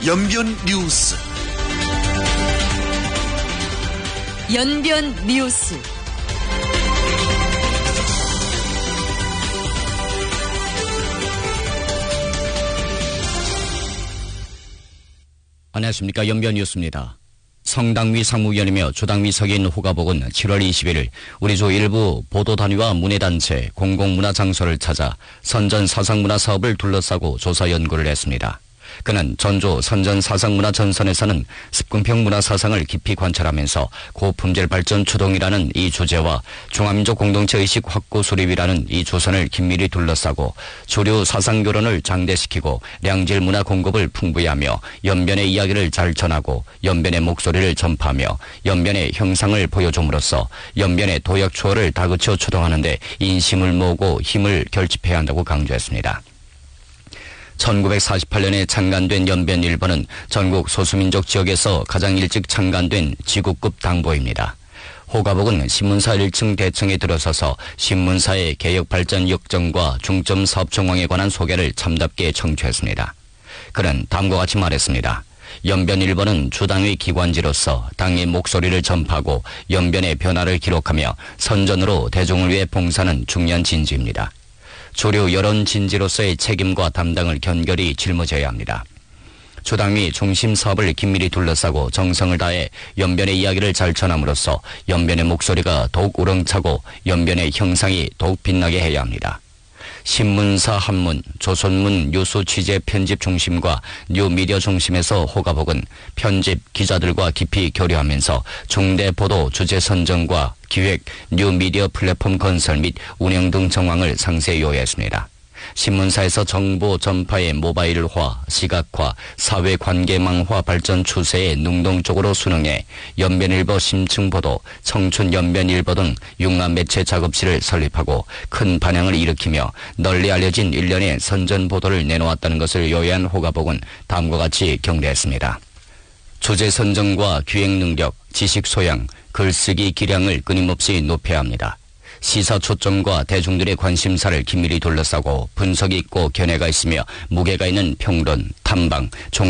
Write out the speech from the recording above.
연변 뉴스. 연변 뉴스. 안녕하십니까. 연변 뉴스입니다. 성당위 상무위원이며 주당위 서기인 호가복은 7월 21일 우리 주 일부 보도단위와 문예단체, 공공문화장소를 찾아 선전사상문화 사업을 둘러싸고 조사 연구를 했습니다. 그는 전주 선전사상문화전선에서는 습근평 문화사상을 깊이 관찰하면서 고품질 발전 추동이라는 이 주제와 중화민족 공동체의식 확고 수립이라는 이 주선을 긴밀히 둘러싸고 주류 사상교론을 장대시키고 량질 문화 공급을 풍부히 하며 연변의 이야기를 잘 전하고 연변의 목소리를 전파하며 연변의 형상을 보여줌으로써 연변의 도약 추월을 다그쳐 추동하는 데 인심을 모으고 힘을 결집해야 한다고 강조했습니다. 1948년에 창간된 연변일보는 전국 소수민족 지역에서 가장 일찍 창간된 지구급 당보입니다. 호가복은 신문사 1층 대청에 들어서서 신문사의 개혁 발전 역정과 중점 사업 정황에 관한 소개를 참답게 청취했습니다. 그는 다음과 같이 말했습니다. 연변일보는 주당의 기관지로서 당의 목소리를 전파하고 연변의 변화를 기록하며 선전으로 대중을 위해 봉사하는 중요한 진지입니다. 주류 여론 진지로서의 책임과 담당을 견결히 짊어져야 합니다. 주당위 중심 사업을 긴밀히 둘러싸고 정성을 다해 연변의 이야기를 잘 전함으로써 연변의 목소리가 더욱 우렁차고 연변의 형상이 더욱 빛나게 해야 합니다. 신문사 한문, 조선문 뉴스 취재 편집 중심과 뉴미디어 중심에서 호가복은 편집 기자들과 깊이 교류하면서 중대 보도 주제 선정과 기획, 뉴미디어 플랫폼 건설 및 운영 등 정황을 상세히 요약했습니다. 신문사에서 정보 전파의 모바일화, 시각화, 사회관계망화 발전 추세에 능동적으로 순응해 연변일보 심층보도, 청춘연변일보 등 융합 매체 작업실을 설립하고 큰 반향을 일으키며 널리 알려진 일련의 선전보도를 내놓았다는 것을 요약한 호가복은 다음과 같이 경례했습니다. 주제 선정과 기획 능력, 지식 소양, 글쓰기 기량을 끊임없이 높여야 합니다. 시사 초점과 대중들의 관심사를 긴밀히 둘러싸고 분석이 있고 견해가 있으며 무게가 있는 평론, 탐방,